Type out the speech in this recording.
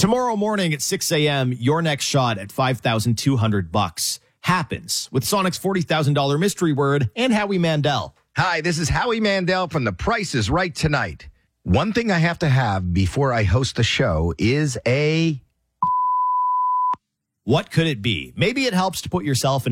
Tomorrow morning at 6 a.m., your next shot at $5,200 happens with Sonic's $40,000 mystery word and Howie Mandel. Hi, this is Howie Mandel from The Price is Right tonight. One thing I have to have before I host the show is a... What could it be? Maybe it helps to put yourself in